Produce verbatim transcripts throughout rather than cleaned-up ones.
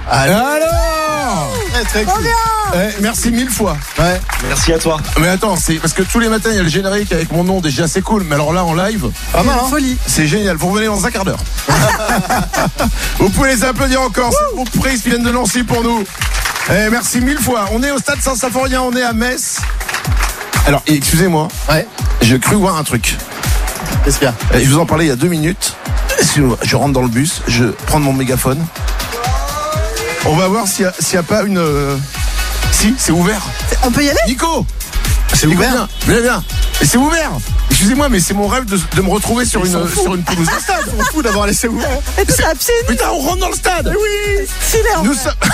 Alors Très très cool. eh, merci mille fois. Ouais. Merci à toi. Mais attends, c'est parce que tous les matins il y a le générique avec mon nom, déjà c'est cool. Mais alors là en live, Pas mal, hein. Folie. c'est génial. Vous revenez dans un quart d'heure. Vous pouvez les applaudir encore. C'est mon prix qui viennent de Nancy pour nous. Eh, merci mille fois. On est au stade Saint-Symphorien, on est à Metz. Alors, excusez-moi, Ouais. j'ai cru voir un truc. Qu'est-ce qu'il y a? Eh, Je vous en parlais il y a deux minutes. Excusez-moi, je rentre dans le bus, je prends mon mégaphone. On va voir s'il n'y a, a pas une. euh, Si, c'est ouvert. On peut y aller? Nico, C'est Nico, ouvert. viens, viens, viens. Et c'est ouvert. Excusez-moi, mais c'est mon rêve de, de me retrouver sur Ils une, s'en foutent. sur une pelouse de stade. On fout d'avoir laissé ouvert. Et tout à pied nu. Putain, on rentre dans le stade. Oui. Stylé, en Nous vrai. sommes.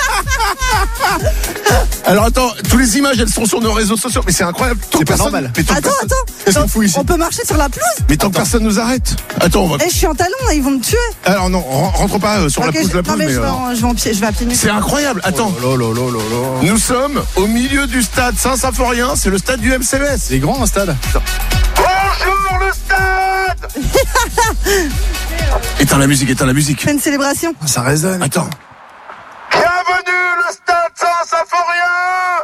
Alors attends, toutes les images elles sont sur nos réseaux sociaux, mais c'est incroyable. Tant C'est que pas personne- normal. Mais tant, que Attends, personne... attends. Qu'est-ce qu'on fout ici? On peut marcher sur la pelouse? mais tant que personne nous arrête. Attends, on va. Eh, je suis en talon, là, ils vont me tuer. Alors non, ren- rentre pas euh, sur Ok, la pelouse, je- la non, pelouse, mais mais, je vais, euh, en, je vais en pied, je vais à pied nus. c'est incroyable. Attends, Oh là là là là là. nous sommes au milieu du stade Saint-Symphorien, c'est le stade du M C M S. C'est grand un stade. Bonjour le stade. Éteins la musique, éteins la musique. C'est une célébration. Ça résonne. Attends. Bienvenue le stade Saint-Symphorien.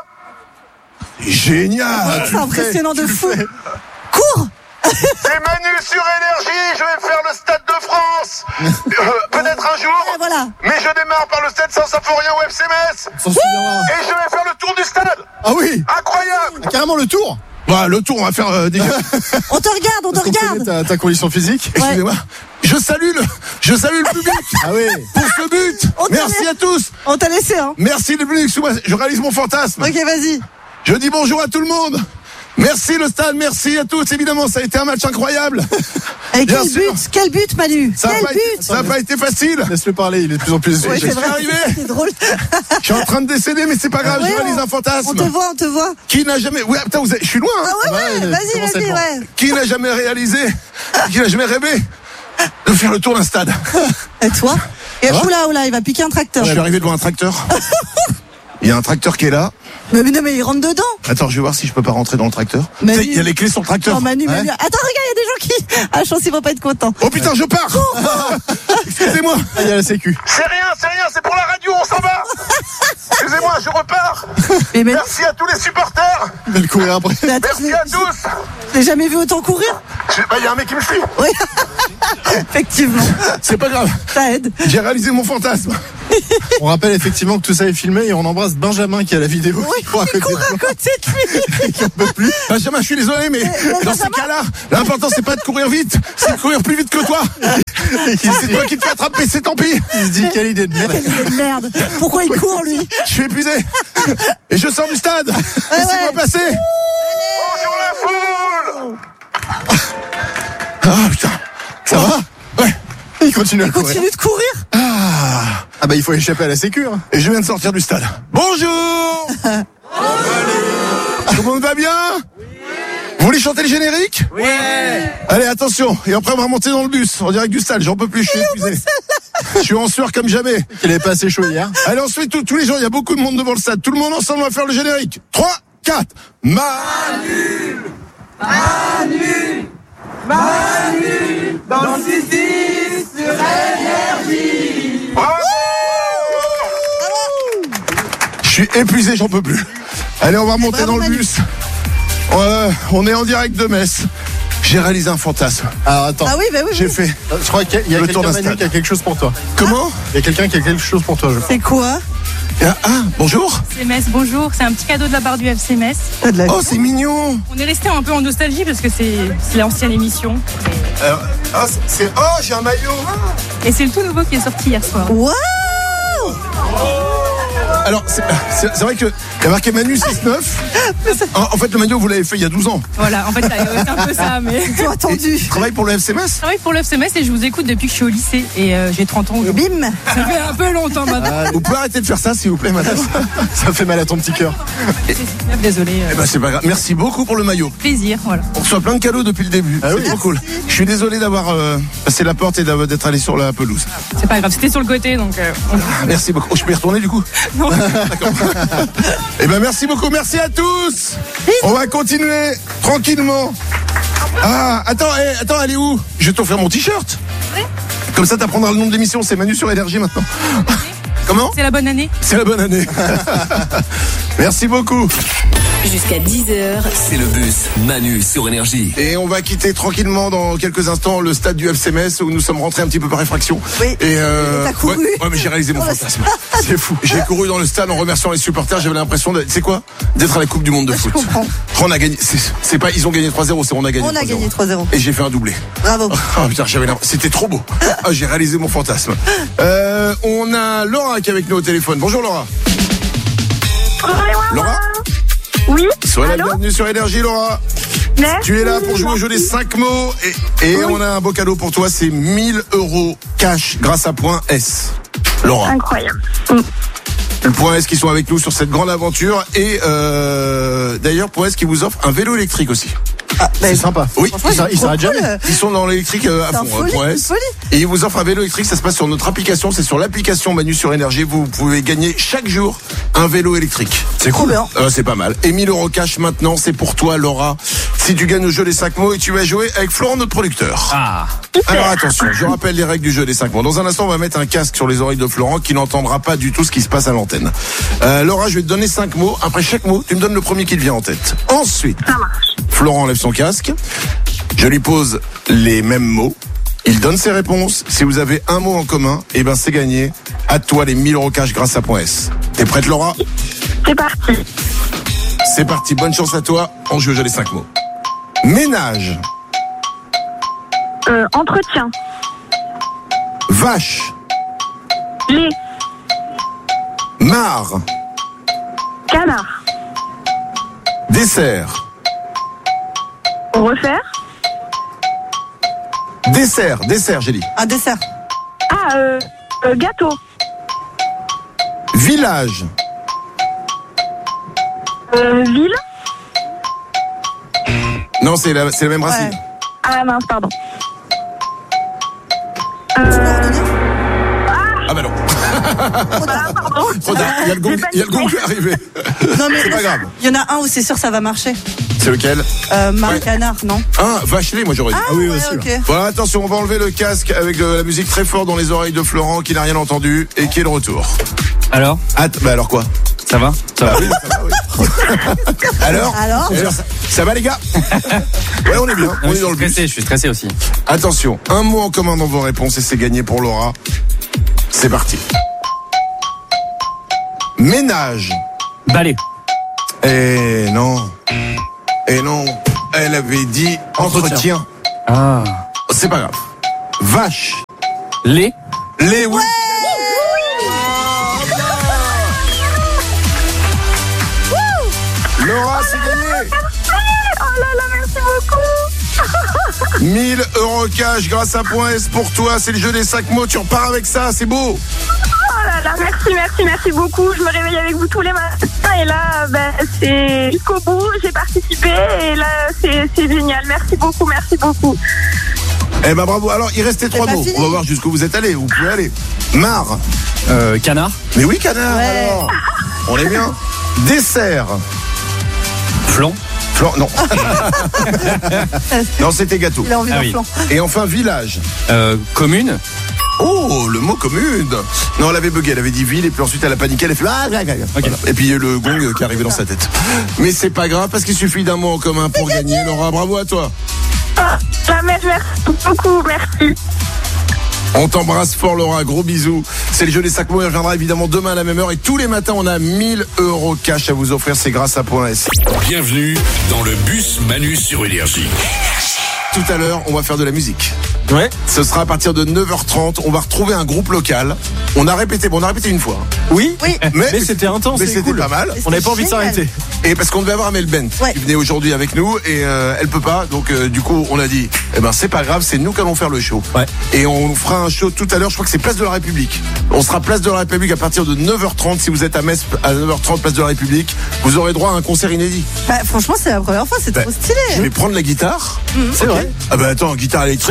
Génial. C'est impressionnant de tu le fou. fais. Cours. C'est Manu sur Énergie, je vais faire le stade de France. Euh, peut-être un jour. Et voilà. Mais je démarre par le stade Saint-Symphorien au F C M S. On s'en souviendra. Et je vais faire le tour du stade. Ah oui. Incroyable. Carrément le tour. Bah, le tour, on va faire euh, des... On te regarde, on te Est-ce qu'on connaît regarde. ta, ta condition physique? Excusez-moi. Je salue le, je salue le public Ah oui. pour ce but. On t'a Merci mis- à tous. On t'a laissé, hein. Merci le public. Excuse-moi, je réalise mon fantasme. Ok, vas-y. Je dis bonjour à tout le monde. Merci le stade, merci à tous. Évidemment, ça a été un match incroyable. Et Bien quel sûr. but, quel but, Manu. Ça n'a Quel pas, été- but. ça a pas été facile. Laisse-le parler, il est de plus en plus. Ouais, je c'est suis vrai. arrivé. C'est drôle. Je suis en train de décéder, mais c'est pas grave, Ouais, je réalise on- un fantasme. On te voit, on te voit. Qui n'a jamais. Ouais, putain, vous êtes- je suis loin. hein. Ah ouais, ouais, Ouais, vas-y, comment vas-y, c'est ouais. Qui n'a jamais réalisé, qui n'a jamais rêvé de faire le tour d'un stade. Et toi? Et Ça va oula, oula, il va piquer un tracteur. Je suis arrivé devant un tracteur. Il y a un tracteur qui est là. Mais non, mais il rentre dedans. Attends, je vais voir si je peux pas rentrer dans le tracteur. Manu. Tu sais, il y a les clés sur le tracteur. Oh, Manu, Ouais. Manu. Attends, regarde, il y a des gens qui. Ah, je pense qu'ils vont pas être contents. Oh putain, je pars. Excusez-moi. Ah, il y a la sécu. C'est rien, c'est rien, c'est pour la radio, on s'en va. Excusez-moi, je repars. Mais, mais, Merci à tous les supporters. Il va le courir après. mais attends, je Merci l'ai- à tous. je l'ai jamais vu autant courir. Je- Bah, il y a un mec qui me suit. Oui. Effectivement. C'est pas grave. Ça aide. J'ai réalisé mon fantasme. On rappelle effectivement que tout ça est filmé et on embrasse Benjamin qui a la vidéo. Oui, qui court à côté il court de à toi. côté de lui. Qui en peut plus. Benjamin, je suis désolé, mais mais dans ces Benjamin- cas-là, l'important c'est pas de courir vite, c'est de courir plus vite que toi. Et qui Si se c'est dit, toi qui te fais attraper, c'est tant pis. il se dit quelle idée de merde. Quelle idée de merde. Pourquoi il court, lui? Je suis épuisé. Et je sors du stade. Laissez-moi ouais. passer. Bonjour la foule. Ah putain. Ça va? Ouais. Il continue à courir. Continue de courir. Ah bah il faut échapper à la sécu. Hein. Et je viens de sortir du stade. Bonjour. Tout le monde va bien? Vous voulez chanter le générique? Oui. Allez, attention. Et après, on va remonter dans le bus. En direct du stade. J'en peux plus, je suis épuisé. Je suis en sueur comme jamais. Il avait pas assez chaud hier. Allez, ensuite, tous- tous les gens, il y a beaucoup de monde devant le stade. Tout le monde ensemble, on va faire le générique. trois, quatre. Manu. Manu. Manu. Dans le six dix sur Énergie. Bravo. Je suis épuisé, j'en peux plus. Allez, on va remonter Bravo, dans le Manu. bus. Euh, on est en direct de Metz. J'ai réalisé un fantasme. Alors attends. Ah oui, bah oui. J'ai oui. fait. Je crois qu'il y a Le tour quelqu'un d'un Manu, stade. qui a quelque chose pour toi. Comment? Il y a quelqu'un qui a quelque chose pour toi, je crois. C'est quoi? Ah, ah, bonjour. F C M S, bonjour, c'est un petit cadeau de la part du F C M S. T'as de la- Oh, c'est mignon. On est resté un peu en nostalgie parce que c'est c'est l'ancienne émission. Alors, ah, c'est- c'est. Oh, j'ai un maillot. Et c'est le tout nouveau qui est sorti hier soir. Waouh! Alors, c'est c'est- c'est vrai qu'il y a marqué Manu six neuf. En, en fait, le maillot, vous l'avez fait il y a douze ans. Voilà, en fait, ça- c'est un peu ça, mais. Ils ont attendu. Tu travailles pour le F C M S? Je travaille pour le F C M S et je vous écoute depuis que je suis au lycée et euh, j'ai trente ans Et aujourd'hui. bim! Ça fait un peu longtemps maintenant. Vous pouvez arrêter de faire ça, s'il vous plaît, madame? Ça fait mal à ton petit cœur. Désolé, Eh ben, c'est pas grave. Merci beaucoup pour le maillot. plaisir, voilà. On reçoit plein de cadeaux depuis le début. Ah oui. C'est trop cool. Je suis désolé d'avoir euh, passé la porte et d'avoir- d'être allé sur la pelouse. C'est pas grave, c'était sur le côté donc. euh, on- Ah, merci beaucoup. Oh, je peux y retourner du coup? Non. D'accord. Eh ben, merci beaucoup. Merci à tous. On va continuer tranquillement. Ah, attends, eh, attends, elle est où? Je vais t'offrir mon t-shirt. Comme ça, t'apprendras le nom de l'émission. C'est Manu sur Énergie maintenant. Comment? C'est la bonne année. C'est la bonne année. Merci beaucoup. Jusqu'à dix heures. C'est le bus Manu sur Énergie. Et on va quitter tranquillement dans quelques instants le stade du F C Metz où nous sommes rentrés un petit peu par effraction. Oui. Et euh, T'as couru. Ouais, ouais, mais j'ai réalisé mon Oh, fantasme. C'est fou. J'ai couru dans le stade en remerciant les supporters. J'avais l'impression de, c'est quoi? D'être à la Coupe du Monde de Je foot. comprends. On a gagné. C'est, c'est pas, ils ont gagné trois zéro, c'est on a gagné. On a gagné trois zéro. Et j'ai fait un doublé. Bravo. Oh putain, j'avais l'impression. C'était trop beau. Ah, j'ai réalisé mon fantasme. Euh, on a Laura qui est avec nous au téléphone. Bonjour Laura. Laura. Oui. Sois la Allô. bienvenue sur Énergie, Laura. Merci. Tu es là pour jouer au jeu des cinq mots et, et Oui. on a un beau cadeau pour toi, c'est mille euros cash grâce à Point S. Laura. Incroyable. Le Point S qui sont avec nous sur cette grande aventure et euh, d'ailleurs Point S qui vous offre un vélo électrique aussi. Ah, C'est sympa. Oui, franchement, il s'arrête- c'est il trop s'arrête cool. jamais. Ils sont dans l'électrique euh, à C'est un fond, folie, Point une S. folie. Et ils vous offrent un vélo électrique, ça se passe sur notre application, c'est sur l'application Manu sur Énergie, vous pouvez gagner chaque jour un vélo électrique. C'est Trop cool. bien. Euh, c'est pas mal. Et mille euros cash maintenant, c'est pour toi Laura. Si tu gagnes au jeu des cinq mots et tu vas jouer avec Florent, notre producteur. Ah. Alors attention, je rappelle les règles du jeu des cinq mots. Dans un instant, on va mettre un casque sur les oreilles de Florent qui n'entendra pas du tout ce qui se passe à l'antenne. Euh, Laura, je vais te donner cinq mots. Après chaque mot, tu me donnes le premier qui te vient en tête. Ensuite, Florent enlève son casque. Je lui pose les mêmes mots. Il donne ses réponses. Si vous avez un mot en commun, eh ben c'est gagné. À toi les mille euros cash grâce à Point S. T'es prête Laura? C'est parti. C'est parti, bonne chance à toi. On joue au jeu des cinq mots. Ménage, Euh, entretien. vache, Lait. mare, Canard. dessert, Refaire. dessert, dessert j'ai dit. Un dessert. Ah, euh, euh, gâteau. Village, Euh, ville. non c'est la, c'est la même racine. Ouais. Ah mince, pardon. Tu peux Euh, redonner Ah bah non, ah, pardon. trop tard. Il y a le gong, il y a le gong qui est arrivé. Non mais C'est pas grave. il y en a un où c'est sûr ça va marcher. C'est lequel? Euh, Marc Ouais. Canard, non? Un, vache-lait, moi j'aurais dit. Ah oui, ouais, aussi, ok. Voilà, attention, on va enlever le casque avec de la musique très fort dans les oreilles de Florent qui n'a rien entendu et qui est de retour. Alors, Att- bah alors quoi? ça va? Ça va. Oui, ça va, oui. Alors? Alors Alors, ça, ça va les gars? Ouais, on est bien, on je est suis dans le but. stressé, je suis stressé aussi. Attention, un mot en commun dans vos réponses et c'est gagné pour Laura. C'est parti. Ménage. Balai. Eh non. Eh non. Elle avait dit entretien. Ah. C'est pas grave. Vache. Lait. Les oui. Laura, c'est gagné. Oh là là, merci beaucoup. mille euros cash grâce à Point S pour toi. C'est le jeu des cinq mots. Tu repars avec ça. C'est beau. Oh là là, merci, merci, merci beaucoup. Je me réveille avec vous tous les matins et là, ben, c'est jusqu'au bout. J'ai participé et là, c'est c'est génial. Merci beaucoup, merci beaucoup. Eh ben bravo. Alors, il restait trois pas mots. fini. On va voir jusqu'où vous êtes allés. Vous pouvez aller. Mare. Euh, canard. Mais oui, canard. Ouais. Alors. On est bien. Dessert. Flan. Flan. Non. non, c'était gâteau. Il a envie Ah d'un oui. flan. Et enfin, village. Euh, commune. Oh, le mot commune. Non, elle avait bugué, elle avait dit ville et puis ensuite elle a paniqué, elle a fait ah, ah, ah, ah. Voilà. Et puis il y a eu le gong qui est arrivé dans sa tête. Mais c'est pas grave parce qu'il suffit d'un mot en commun pour gagner. Laura, bravo à toi. Ah, la mère, merci beaucoup, merci. On t'embrasse fort Laura, gros bisous. C'est le jeu des cinq mots, il reviendra évidemment demain à la même heure et tous les matins on a mille euros cash à vous offrir, c'est grâce à Point S. Bienvenue dans le bus Manu sur Énergie. Tout à l'heure, on va faire de la musique. Ouais. Ce sera à partir de neuf heures trente, on va retrouver un groupe local. On a répété, bon on a répété une fois. Oui, Oui. Mais, mais c'était intense, mais c'est c'était cool. pas mal. On n'avait pas envie de Génial. s'arrêter. Et parce qu'on devait avoir Amel Bent Ouais. qui venait aujourd'hui avec nous et euh, elle peut pas, donc euh, du coup on a dit eh ben c'est pas grave, c'est nous qui allons faire le show. Ouais. Et on fera un show tout à l'heure, je crois que c'est Place de la République. On sera Place de la République à partir de neuf heures trente. Si vous êtes à Metz à neuf heures trente Place de la République, vous aurez droit à un concert inédit. Bah, franchement, c'est la première fois, c'est Bah, trop stylé. Je vais prendre la guitare. C'est vrai. Ah bah attends, guitare électrique avec Eh nous, ouais.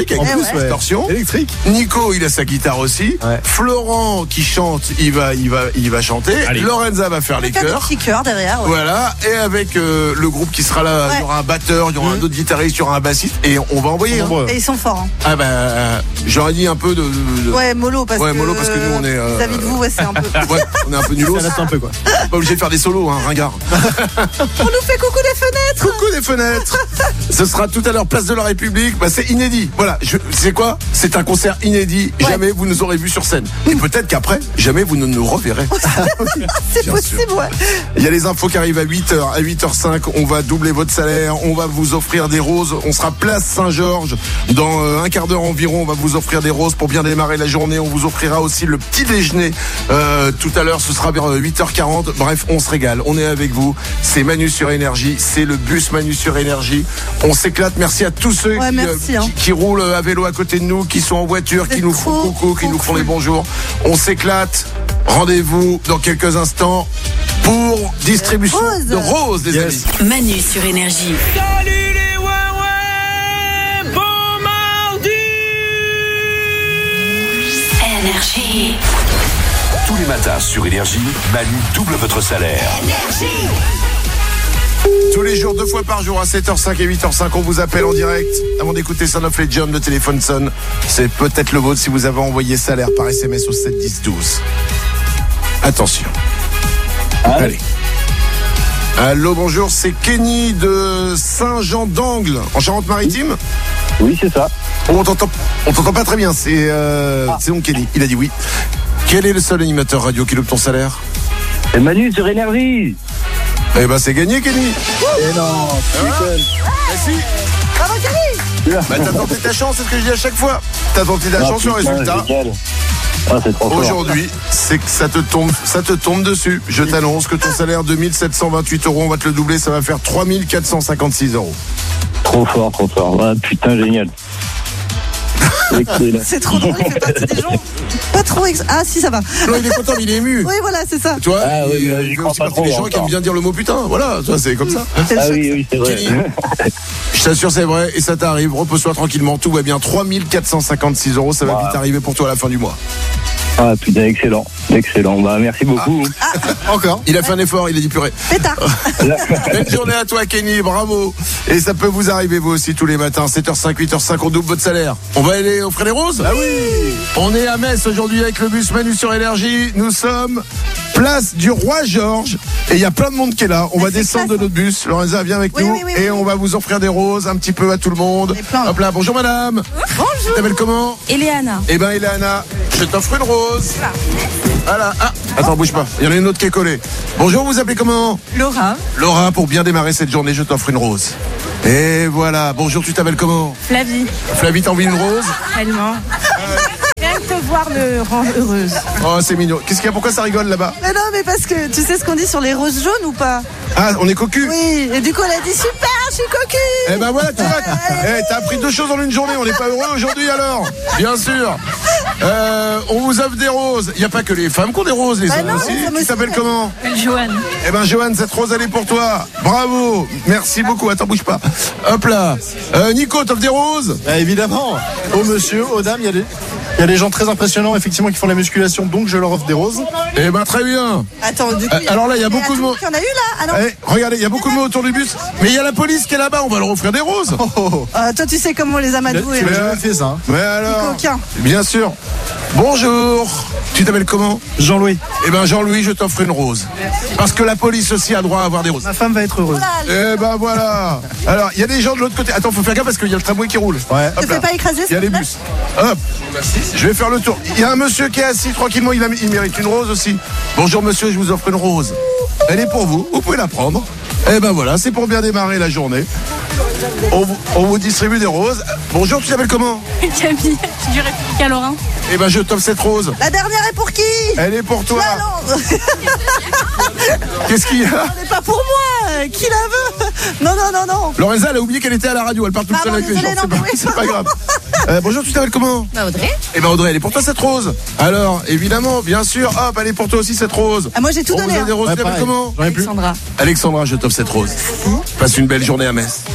ouais. distorsion. Électrique. Nico, il a sa guitare aussi. Ouais. Florent qui chante, il va, il va, il va chanter. Allez. Lorenza va faire les Il y a des chœurs. petits cœurs derrière. Ouais. Voilà, et avec euh, le groupe qui sera là, il Ouais. y aura un batteur, il y aura un autre guitariste, il y aura un bassiste, et on va envoyer. Hein. Nombreux. Et ils sont forts. Hein. Ah bah, euh, j'aurais dit un peu de. de- de- Ouais, mollo parce Ouais, que. mollo, parce que nous, on est, euh, Vis-à-vis de vous, ouais, c'est un peu. Ouais, on est un peu nulos. Ça date un peu, quoi. Pas obligé de faire des solos, hein, ringard. On nous fait coucou des fenêtres. Coucou des fenêtres. Ce sera tout à l'heure place de la République. Bah, c'est inédit. Voilà, je, c'est quoi? C'est un concert inédit. Ouais. Jamais vous nous aurez vus sur scène. Et peut-être qu'après, jamais vous ne nous reverrez. C'est Bien possible, ouais. Il y a les infos qui arrivent à huit heures. À huit heures cinq, on va doubler votre salaire. On va vous offrir des roses. On sera place Saint-Georges. Dans euh, un quart d'heure environ, on va vous offrir des roses pour bien démarrer la journée. On vous offrira aussi le petit déjeuner. Euh, tout à l'heure, ce sera vers huit heures quarante. Bref, on se régale. On est avec vous. C'est Manu sur Énergie. C'est le bus Manu sur Énergie. On s'éclate. Merci à tous ceux Ouais, qui, merci, euh, hein. qui, qui roulent à vélo à côté de nous, qui sont en voiture, C'est qui nous trop, font coucou, qui trop nous font cool. les bonjours. On s'éclate. Rendez-vous dans quelques instants pour distribution Rose. de roses, les Yes. amis. Manu sur Énergie. Salut les ouais bon mardi. Énergie. Tous les matins sur Énergie, Manu double votre salaire. Tous les jours, deux fois par jour, à sept heures cinq et huit heures cinq, on vous appelle en direct. Avant d'écouter Son of Legend, le téléphone sonne. C'est peut-être le vôtre si vous avez envoyé salaire par S M S au sept dix douze. Attention. Allez. Allô, bonjour, c'est Kenny de Saint-Jean-d'Angle, en Charente-Maritime. Oui, c'est ça. On t'entend, on t'entend pas très bien, c'est euh, c'est donc Kenny, il a dit oui. Quel est le seul animateur radio qui loupe ton salaire? C'est Manu sur Énergie. Eh ben c'est gagné, Kenny. Et non, putain. Ah, si. Bravo, Camille. Bah t'as tenté ta chance, c'est ce que je dis à chaque fois. T'as tenté ta Ah, chance, le putain, résultat. génial. Ah, c'est trop fort. Aujourd'hui, c'est que ça te tombe, ça te tombe dessus. Je t'annonce que ton salaire deux mille sept cent vingt-huit euros, on va te le doubler, ça va faire trois mille quatre cent cinquante-six euros. Trop fort, trop fort. Ah, putain, génial. Excellent. C'est trop drôle, il fait partie des gens. Pas trop. Ex... Ah, si, ça va. Non, il est content, mais il est ému. Oui, voilà, c'est ça. Tu vois, Ah oui, il, euh, il j'y fait crois aussi pas partie des trop gens qui encore. aiment bien dire le mot putain. Voilà, ça c'est comme ça. C'est le Ah choc. oui, oui, c'est vrai. Kenny. Je t'assure, c'est vrai, et ça t'arrive. Repose-toi tranquillement, tout va bien. trois mille quatre cent cinquante-six euros, ça va Wow. vite arriver pour toi à la fin du mois. Ah, putain, excellent. Excellent. Bah, merci beaucoup. Encore. Il a fait un effort, il a dit purée. Pétard. Belle journée à toi, Kenny, bravo. Et ça peut vous arriver, vous aussi, tous les matins, sept heures cinq, huit heures cinq, on double votre salaire. On va aller offrir les roses? Ah oui. On est à Metz aujourd'hui avec le bus Manu sur Énergie. Nous sommes place du Roi Georges. Et il y a plein de monde qui est là. On Ah, va c'est descendre classe, de notre bus. Lorenza, viens avec Oui, nous. oui, oui, et oui. on va vous offrir des roses un petit peu à tout le monde. On est plein, là. Hop là, bonjour madame. Tu Bonjour. t'appelles comment? Eliana. Eh ben, Ileana, je t'offre une rose. Voilà. Ah, attends, bouge pas. Il y en a une autre qui est collée. Bonjour, vous appelez comment? Laura. Laura, pour bien démarrer cette journée, je t'offre une rose. Et voilà. Bonjour, tu t'appelles comment? Flavie. Flavie, t'as envie d'une rose? Tellement. Rien que te voir me rend heureuse. Oh, c'est mignon. Qu'est-ce qu'il y a? Pourquoi ça rigole là-bas? Mais non, mais parce que tu sais ce qu'on dit sur les roses jaunes ou pas? Ah, on est cocu? Oui, et du coup, elle a dit super, je suis cocu. Eh ben voilà, tu vois. Eh, t'as appris deux choses en une journée. On n'est pas heureux aujourd'hui alors? Bien sûr. Euh, on vous offre des roses. Il n'y a pas que les femmes qui ont des roses, les Bah hommes non, aussi. les hommes Tu aussi. t'appelles comment? Joanne. Eh ben, Johan, cette rose, elle est pour toi. Bravo. Merci beaucoup. Attends, bouge pas. Hop là. Euh, Nico, t'offres des roses? Bah, évidemment. Aux monsieur, aux dames, il y a des. Il y a des gens très impressionnants, effectivement, qui font la musculation, donc je leur offre des roses. Eh ben, très bien. Attends, du coup. Euh, alors là, il y a beaucoup de mots. Il y en a eu là. Ah non. Eh, regardez, il y a beaucoup de mots autour du bus. Mais il y a la police qui est là-bas. On va leur offrir des roses. Oh, oh, oh. Euh, toi, tu sais comment on les a Tu madoués. l'as Mais- jamais fait, ça. Hein. Mais alors? coquin. Bien sûr. Bonjour. Tu t'appelles comment? Jean-Louis, Eh ben, Jean-Louis, je t'offre une rose. Parce que la police aussi a droit à avoir des roses. ma femme va être heureuse. Voilà, Eh ben voilà. Alors, il y a des gens de l'autre côté. Attends, faut faire gaffe parce qu'il y a le tramway qui roule. Ouais. te Hop là. fais pas écraser, Il y a s'il te les plaît. bus. Hop. Je vais faire le tour. Il y a un monsieur qui est assis tranquillement. Il, a, il mérite une rose aussi. Bonjour monsieur, je vous offre une rose. Elle est pour vous. Vous pouvez la prendre. Eh ben voilà, c'est pour bien démarrer la journée. On vous, on vous distribue des roses. Bonjour, tu t'appelles comment? Camille. Du République à Lorrain. Eh ben je t'offre cette rose. La dernière est pour qui? Elle est pour toi. Ah non, Qu'est-ce qu'il y a? elle n'est pas pour moi. euh, Qui la veut? Non, non, non, non. Lorenza, elle a oublié qu'elle était à la radio. Elle part toute seule Pardon, avec les gens. désolée, C'est non, pas, mais oui. c'est pas grave. Euh, bonjour, tu t'appelles comment? Bah Audrey. Eh ben Audrey, elle est pour toi cette rose. Alors, évidemment, bien sûr, hop, elle est pour toi aussi cette rose. Ah, moi, j'ai tout On donné. vous a des hein. roses, Ouais, tu t'appelles pareil. comment? J'en ai plus. Alexandra. Alexandra, je t'offre cette rose. Passe une belle journée à Metz.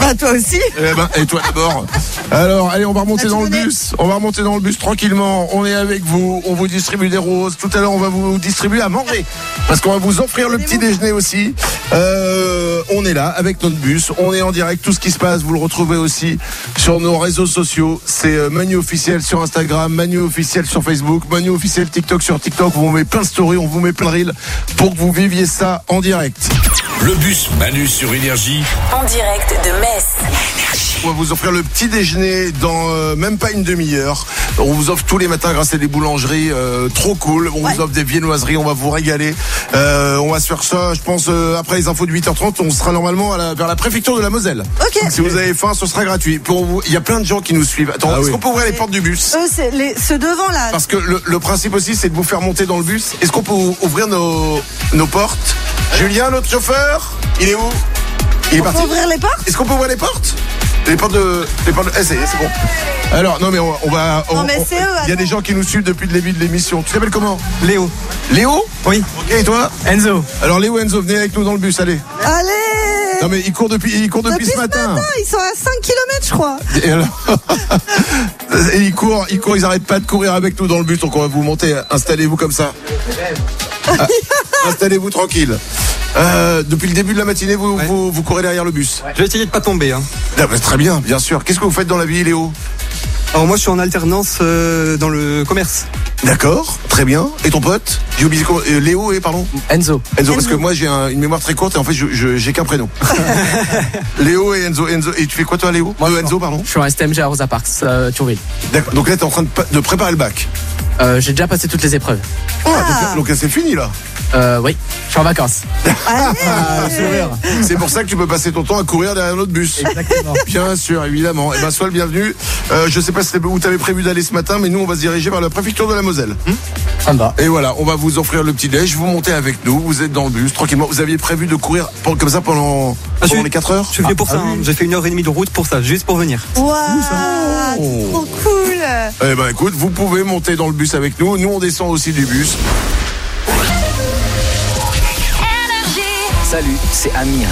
Bah toi aussi. Eh ben, et toi d'abord. Alors, allez, on va remonter As-tu dans le donné bus. On va remonter dans le bus tranquillement. On est avec vous. On vous distribue des roses. Tout à l'heure, on va vous distribuer à manger. Parce qu'on va vous offrir le petit déjeuner aussi. Euh, on est là avec notre bus. On est en direct. Tout ce qui se passe, vous le retrouvez aussi sur nos réseaux sociaux. C'est euh, Manu officiel sur Instagram, Manu officiel sur Facebook, Manu officiel TikTok sur TikTok. On vous met plein de stories, on vous met plein de reels pour que vous viviez ça en direct. Le bus Manu sur Énergie. En direct de Metz. On va vous offrir le petit déjeuner dans euh, même pas une demi-heure. On vous offre tous les matins grâce à des boulangeries euh, trop cool. On Ouais. vous offre des viennoiseries, on va vous régaler. Euh, on va se faire ça, je pense, euh, après les infos de huit heures trente. On sera normalement à la, vers la préfecture de la Moselle. Ok. Si vous avez faim, ce sera gratuit. Pour vous, il y a plein de gens qui nous suivent. Attends, Ah est-ce oui. qu'on peut ouvrir les portes du bus? Eux, c'est les, ceux devant là. Parce que le, le principe aussi, c'est de vous faire monter dans le bus. Est-ce qu'on peut ouvrir nos, nos portes? Julien, notre chauffeur, il est où? Il est On peut parti. ouvrir les portes? Est-ce qu'on peut ouvrir les portes? Les portes de... Les portes de... Eh, ça y est, c'est bon. Alors, non, mais on, on va... on- Non, mais on- c'est eux, Il y a attends. des gens qui nous suivent depuis le début de l'émission. Tu t'appelles comment? Léo. Léo? Oui. Ok, et toi? Enzo. Alors, Léo et Enzo, venez avec nous dans le bus, allez. Allez. Non, mais ils courent depuis, ils courent depuis, Depuis ce matin. ils sont à cinq kilomètres, je crois. Et, alors... et ils courent, ils courent, ils arrêtent pas de courir avec nous dans le bus. Donc, on va vous monter. Installez-vous comme ça. Ah, installez-vous tranquille. Euh, depuis le début de la matinée, vous, Ouais. vous, vous courez derrière le bus. Je vais essayer de pas tomber. Hein. Ah, bah, très bien, bien sûr. Qu'est-ce que vous faites dans la vie, Léo? Alors moi je suis en alternance euh, dans le commerce. D'accord, très bien. Et ton pote? J'ai oublié comment- euh, Léo et pardon? Enzo. Enzo, parce que moi j'ai un- une mémoire très courte et en fait je, je- j'ai qu'un prénom. Léo et Enzo. Enzo. Et tu fais quoi toi, Léo? Moi, Euh, je- Enzo, pardon. Je suis en S T M G à Rosa Parks, euh, Thionville. D'accord. Donc là t'es en train de, pa- de préparer le bac. Euh, J'ai déjà passé toutes les épreuves. Oh, donc, donc là c'est fini là. Euh, oui, je suis en vacances. Allez. C'est pour ça que tu peux passer ton temps à courir derrière notre bus. Exactement. Bien sûr, évidemment. Et ben sois le bienvenu. Euh, je sais pas si t'es- où t'avais prévu d'aller ce matin, mais nous on va se diriger vers la préfecture de la Moselle. Ça me va. Et voilà, on va vous offrir le petit déj, vous montez avec nous, vous êtes dans le bus, tranquillement. Vous aviez prévu de courir pour- comme ça pendant, Ah, pendant je- les quatre heures? Je suis venu pour ça. hein. J'ai fait une heure et demie de route pour ça, juste pour venir. Waouh, Oh. trop cool. Eh ben écoute, vous pouvez monter dans le bus avec nous, nous on descend aussi du bus. Salut, c'est Amir.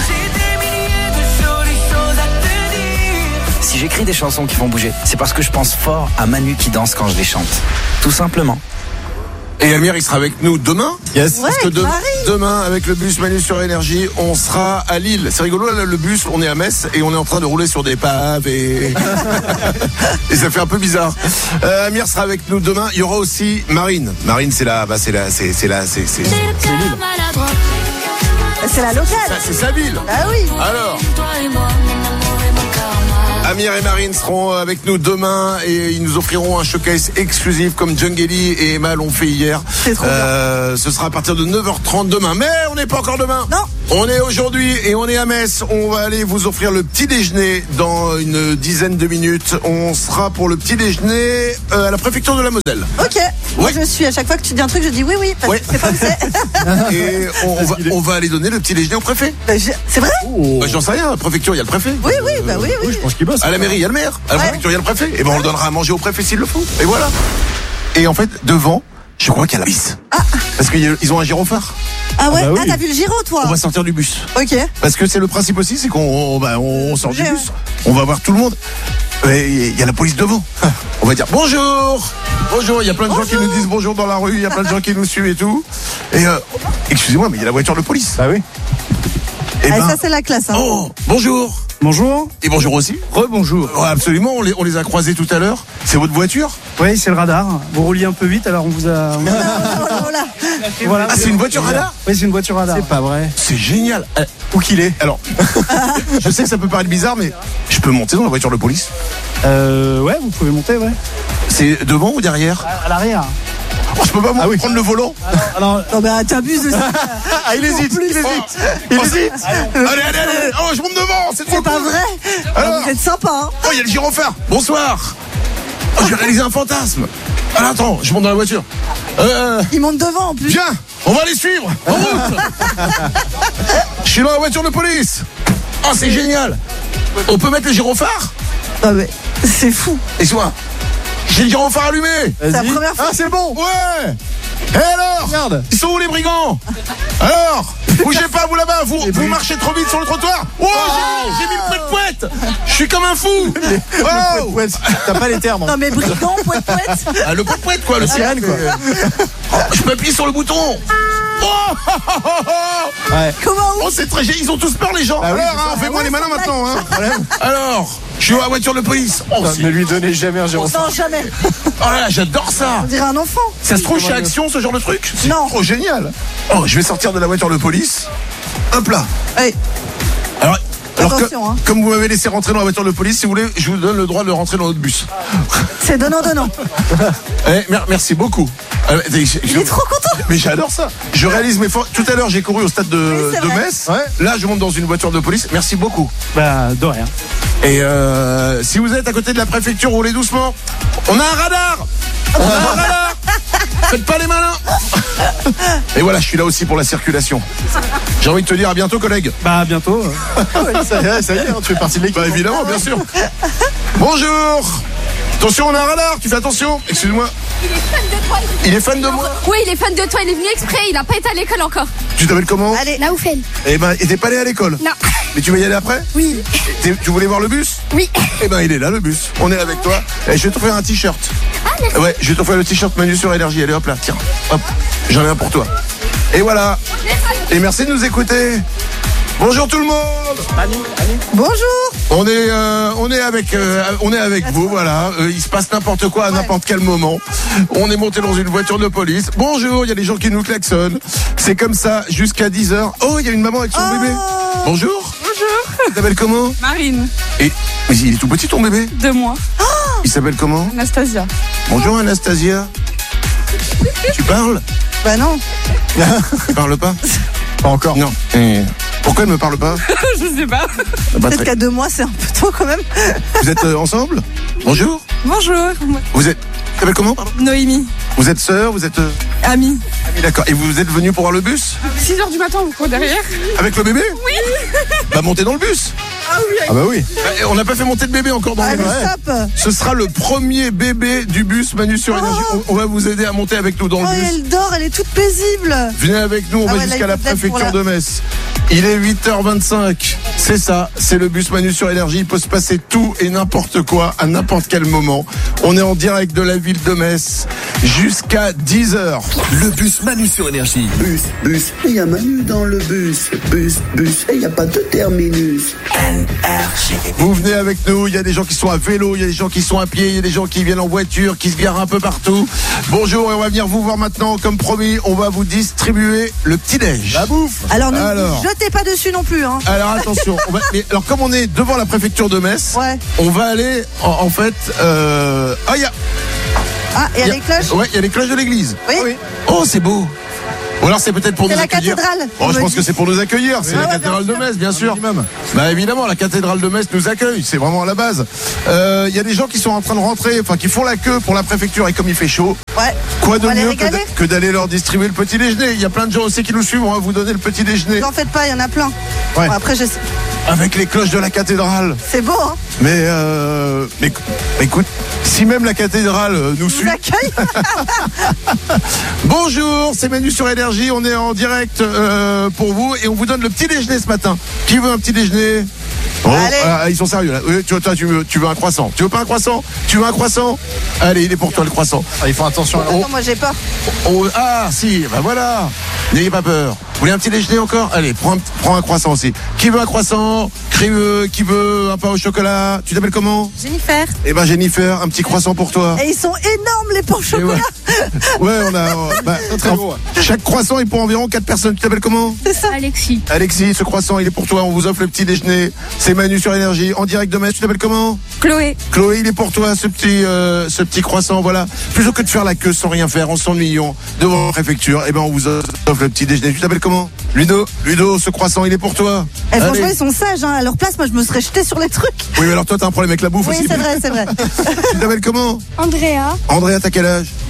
Si j'écris des chansons qui font bouger, c'est parce que je pense fort à Manu qui danse quand je les chante. Tout simplement. Et Amir, il sera avec nous demain. Yes. Ouais, Parce que de- Marie. demain, avec le bus Manu sur Énergie, on sera à Lille. C'est rigolo, là, le bus, on est à Metz et on est en train de rouler sur des paves et, et ça fait un peu bizarre. Euh, Amir sera avec nous demain. Il y aura aussi Marine. Marine, c'est la, bah, c'est la, c'est, c'est la, c'est, c'est, c'est Lille. C'est la Ça, locale. c'est sa ville. Ah oui. Alors. Amir et Marine seront avec nous demain et ils nous offriront un showcase exclusif comme Jungeli et Emma l'ont fait hier. C'est trop Euh, ce sera à partir de neuf heures trente demain. Mais on n'est pas encore demain. Non. On est aujourd'hui et on est à Metz. On va aller vous offrir le petit déjeuner dans une dizaine de minutes. On sera pour le petit déjeuner euh, à la préfecture de la Moselle. Ok. Moi, Ouais. je suis. À chaque fois que tu dis un truc, je dis oui, oui. Parce Ouais. que c'est pas où c'est. Et on, on va, on va aller donner le petit déjeuner au préfet. Bah, je- C'est vrai? Bah, j'en sais rien, à la préfecture, il y a le préfet. Oui, oui, bah oui, oui. Je pense qu'il bosse. À la mairie, il y a le maire. À la Ouais. préfecture, il y a le préfet. Et ben, on le donnera à manger au préfet s'il le faut. Et voilà. Et en fait, devant, je crois qu'il y a la bus. Parce qu'ils ont un gyrophare. Ah ouais? Ah bah oui. Ah, t'as vu le Giro, toi? On va sortir du bus. Ok. Parce que c'est le principe aussi, c'est qu'on on, bah, on sort du J'ai- bus. On va voir tout le monde. Et il y a la police devant. On va dire bonjour. Bonjour. Il y a plein de gens qui nous disent bonjour dans la rue. Il y a plein de gens qui nous suivent et tout. Et euh, excusez-moi, mais il y a la voiture de police. Bah oui. Et Ah, ben, ça, c'est la classe. Hein. oh, bonjour. Bonjour. Et bonjour aussi. Rebonjour. Ouais, absolument, on les, on les a croisés tout à l'heure. C'est votre voiture? Oui, c'est le radar. Vous rouliez un peu vite, alors on vous a. Oh là, oh là. Voilà. Ah, c'est une voiture radar? Oui, c'est une voiture radar. C'est pas vrai. C'est génial. Euh, Où qu'il est. Alors, je sais que ça peut paraître bizarre, mais je peux monter dans la voiture de police? Euh, ouais, vous pouvez monter, ouais. C'est devant ou derrière? À, à l'arrière. Oh, je peux pas moi, prendre le volant? Alors, Non, mais t'abuses aussi. Ah, il hésite, il hésite. Il hésite. Allez, allez, allez. Oh, je monte devant, c'est trop C'est pas cool. vrai. Alors Ah, vous êtes sympa, hein. Oh, il y a le gyrophare. Bonsoir. Oh, j'ai réalisé un fantasme. Alors, attends, je monte dans la voiture. Euh, Ils montent devant en plus. viens, on va les suivre. En route. Je suis dans la voiture de police. Oh, c'est génial. On peut mettre le gyrophare? Non, mais c'est fou. Excuse-moi. J'ai le gyrophare allumé. C'est la première fois. Ah, c'est bon. Ouais. Et alors Regarde. Ils sont où les brigands? Alors bougez pas vous là-bas, vous, vous marchez trop vite sur le trottoir. Oh, j'ai, j'ai mis le poète-poète. Je suis comme un fou. Oh. T'as pas les termes. Non mais brigand, poète poète. Ah, le poète-poète quoi, le sirène quoi. Oh, je peux appuyer sur le bouton. Oh, oh, oh, oh. Ouais. Comment Oh, c'est très... Ils ont tous peur les gens. Bah oui, alors, c'est hein, ça. fais-moi Ah les ouais, malins c'est maintenant. Hein. Alors, je suis à la voiture de police. Oh, Putain, c'est- ne lui donnez jamais un zéro cinq. Non, jamais. oh là là, j'adore ça. On dirait un enfant. Ça se trouve chez Action ce genre de truc? C'est Non. trop génial. Oh, je vais sortir de la voiture de police. Hop là. Hey, Alors, alors que- Attention, hein. comme vous m'avez laissé rentrer dans la voiture de police, si vous voulez, je vous donne le droit de rentrer dans notre bus. c'est donnant donnant. Eh, mer- merci beaucoup. Euh, je- je- Il est trop content. Mais j'adore ça. Je réalise mes forces. Tout à l'heure, j'ai couru au stade de, Oui, c'est de vrai. Metz. Là, je monte dans une voiture de police. Merci beaucoup. Bah, de rien. Et euh, si vous êtes à côté de la préfecture, roulez doucement. On a un radar. On a un radar. Faites pas les malins. Et voilà, je suis là aussi pour la circulation. J'ai envie de te dire à bientôt, collègue. Bah, bientôt. ça, y est, ça y est, hein, tu fais partie de l'équipe. Bah évidemment, bien sûr. Bonjour. Attention, on a un radar. Tu fais attention. Excuse-moi. Il est fan de toi. Il est fan de moi. Oui, il est fan de toi. Il est venu exprès. Il a pas été à l'école encore. Tu t'appelles comment? Allez, La Oufel. Eh ben, et t'es pas allé à l'école? Non. Mais tu vas y aller après? Oui. T'es- Tu voulais voir le bus? Oui. Eh ben, il est là, le bus. On est avec toi. Et je vais t'offrir un t-shirt. Ah, merci. Ouais, je vais t'offrir le t-shirt Manu sur Énergie. Allez, hop là, tiens. Hop, j'en ai un pour toi. Et voilà. Et merci de nous écouter. Bonjour tout le monde. bonjour. On est, euh, on est avec, euh, on est avec vous, voilà. Euh, il se passe n'importe quoi à n'importe quel moment. On est monté dans une voiture de police. Bonjour, il y a des gens qui nous klaxonnent. C'est comme ça jusqu'à dix heures. Oh, il y a une maman avec son Oh. bébé. Bonjour. Bonjour. Tu t'appelles comment? Marine, Et mais il est tout petit ton bébé. deux mois. Il s'appelle comment? Anastasia. Bonjour Anastasia. Tu parles? Bah non. Tu parles pas? Pas encore. Non. Et pourquoi elle me parle pas? Je sais pas. Bah, Peut-être très- qu'à deux mois, c'est un peu tôt quand même. Vous êtes euh, ensemble? Bonjour. Bonjour. Vous êtes. Tu t'appelles comment? Pardon. Noémie. Vous êtes sœur? Vous êtes. euh, Amie. Ami, d'accord. Et vous êtes venu pour voir le bus? six heures du matin, vous courez derrière? Avec le bébé? Oui. Bah montez dans le bus. Ah, bah oui. Euh, On n'a pas fait monter de bébé encore dans le Allez, bus. stop. Ce sera le premier bébé du bus Manu sur Énergie. On, on va vous aider à monter avec nous dans Oh, le bus. elle dort, elle est toute paisible. Venez avec nous, on Ah va ouais, là, jusqu'à il la faut peut-être pour préfecture la- de Metz. Il est huit heures vingt-cinq. C'est ça, c'est le bus Manu sur Énergie. Il peut se passer tout et n'importe quoi à n'importe quel moment. On est en direct de la ville de Metz jusqu'à dix heures. Le bus Manu sur Énergie. Bus, bus, il y a Manu dans le bus. Bus, bus, il n'y a pas de terminus. Vous venez avec nous, il y a des gens qui sont à vélo, il y a des gens qui sont à pied, il y a des gens qui viennent en voiture, qui se garent un peu partout. Bonjour, et on va venir vous voir maintenant. Comme promis, on va vous distribuer le petit-déj. La bouffe. Alors ne Alors. vous jetez pas dessus non plus. Hein. Alors attention, on va- mais alors comme on est devant la préfecture de Metz, Ouais. on va aller en, en fait. Euh... Ah, il y a. Ah, et il y a il y a- les cloches. Ouais, il y a les cloches de l'église. Oui. Oh, c'est beau. Ou alors c'est peut-être pour C'est nous la accueillir. cathédrale, Oh, on je me pense dit. que c'est pour nous accueillir. C'est Ah la ouais, cathédrale de bien sûr. Metz, bien sûr. minimum. Bah évidemment, la cathédrale de Metz nous accueille. C'est vraiment à la base. Euh, Il y a des gens qui sont en train de rentrer, enfin qui font la queue pour la préfecture. Et comme il fait chaud, Ouais. quoi de On va les mieux que régaler. de- que d'aller leur distribuer le petit déjeuner. Il y a plein de gens aussi qui nous suivent. On va vous donner le petit déjeuner Ne en faites pas, il y en a plein. Ouais. Bon, après, je sais- avec les cloches de la cathédrale. c'est beau, hein. Mais, euh, mais écoute, si même la cathédrale euh, nous On suit. vous accueille. Bonjour, c'est Manu sur Énergie. On est en direct euh, pour vous et on vous donne le petit déjeuner ce matin. Qui veut un petit déjeuner? Oh, Allez. ah, ils sont sérieux là. Oui, tu, toi, tu, veux, tu veux un croissant? Tu veux pas un croissant? Tu veux un croissant? Allez, il est pour toi le croissant. Ah, ils font attention à la Oh. Attends, moi j'ai peur. Oh, ah, si, bah voilà. N'ayez pas peur. Vous voulez un petit déjeuner encore? Allez, prends, un- prends un croissant aussi. Qui veut un croissant? Qui veut, qui veut un pain au chocolat? Tu t'appelles comment? Jennifer. Eh ben, Jennifer, un petit croissant pour toi. Et ils sont énormes les pains au Et chocolat. Ouais, on a. euh, bah, très beau, chaque croissant est pour environ quatre personnes. Tu t'appelles comment? C'est ça. Alexis. Alexis, ce croissant, il est pour toi. On vous offre le petit déjeuner. C'est Manu sur Énergie, en direct de Metz. Tu t'appelles comment? Chloé. Chloé, il est pour toi, ce petit, euh, ce petit croissant. Voilà. Plutôt que de faire la queue sans rien faire, en s'ennuyant devant la préfecture, eh ben, on vous offre le petit déjeuner. Tu t'appelles comment? Ludo. Ludo, ce croissant, il est pour toi. Et franchement, Allez. ils sont sages. Hein. À leur place, moi, je me serais jetée sur les trucs. Oui, mais alors toi, t'as un problème avec la bouffe Oui, aussi. c'est vrai, c'est vrai. Tu t'appelles comment? Andrea. Andrea, t'as quel âge?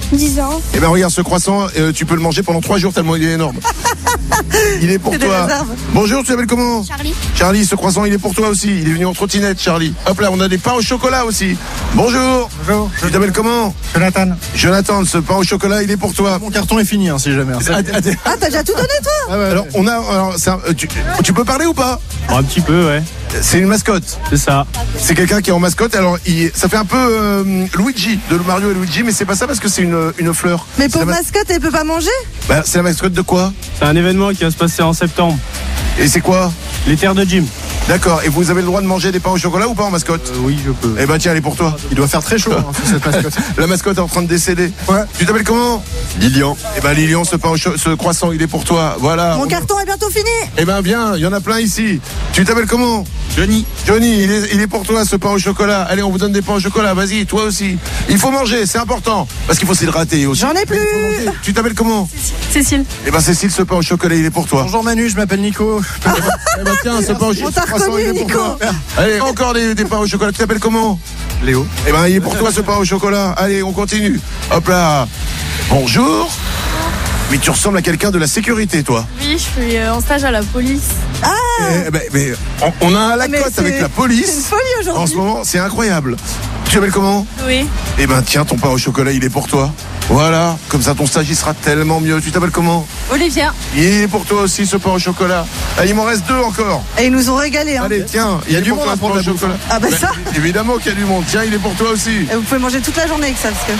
dix ans. Eh ben regarde ce croissant, euh, tu peux le manger pendant trois jours tellement il est énorme. Il est pour C'est des toi. réserves. Bonjour, tu t'appelles comment? Charlie. Charlie, ce croissant il est pour toi aussi. Il est venu en trottinette, Charlie. Hop là, on a des pains au chocolat aussi. Bonjour. Bonjour. Tu t'appelles comment? Jonathan. Jonathan, ce pain au chocolat il est pour toi. Mon carton est fini, hein, si jamais. hein. Ah, ah, Ah, t'as déjà tout donné, toi? Ah ouais, Alors on a, alors, c'est un- euh, tu, tu peux parler ou pas? Un petit peu, ouais. C'est une mascotte. C'est ça. C'est quelqu'un qui est en mascotte. Alors il, ça fait un peu euh, Luigi de Mario et Luigi, mais c'est pas ça parce que c'est une, une fleur. Mais C'est pour la ma- mascotte, elle peut pas manger? bah, c'est la mascotte de quoi? C'est un événement qui va se passer en septembre. Et c'est quoi? Les terres de gym. D'accord. Et vous avez le droit de manger des pains au chocolat ou pas en mascotte? Euh, oui, je peux. Eh ben tiens, elle est pour toi. Il doit faire très chaud, hein, cette mascotte. La mascotte est en train de décéder. Ouais. Tu t'appelles comment? Lilian. Eh ben Lilian, ce pain au cho- ce croissant, il est pour toi. Voilà. Mon On- carton est bientôt fini. Eh ben viens, il y en a plein ici. Tu t'appelles comment? Johnny. Johnny, il est, il est pour toi ce pain au chocolat. Allez, on vous donne des pains au chocolat. Vas-y, toi aussi. Il faut manger, c'est important. Parce qu'il faut s'hydrater aussi. J'en ai plus. Mais il faut manger. Tu t'appelles comment? Cécile. Eh ben Cécile, ce pain au chocolat, il est pour toi. Bonjour Manu, je m'appelle Nico. Eh ben tiens, ce pain au On chocolat, t'a ce croissant, il est reconnu, pour Nico. toi. Allez, encore des, des pains au chocolat. Tu t'appelles comment? Léo. Eh ben il est pour toi ce pain au chocolat. Allez, on continue. Hop là. Bonjour. Mais tu ressembles à quelqu'un de la sécurité, toi. Oui, je suis euh, en stage à la police. Eh ben, mais on, on a un Ah, mais lacote c'est- avec la C'est une police. folie En ce aujourd'hui. moment, c'est incroyable. Tu t'appelles comment? Oui. Eh ben tiens, ton pain au chocolat, il est pour toi. Voilà, comme ça ton stage il sera tellement mieux. Tu t'appelles comment? Olivia. Il est pour toi aussi ce pain au chocolat. Ah, il m'en reste deux encore. Et ils nous ont régalé. Hein. Allez, tiens, Il y a est du pour monde toi, à ce prendre pain au la bouffe. chocolat. Ah bah Ben, ça. évidemment qu'il y a du monde. Tiens, il est pour toi aussi. Et vous pouvez manger toute la journée avec ça parce que.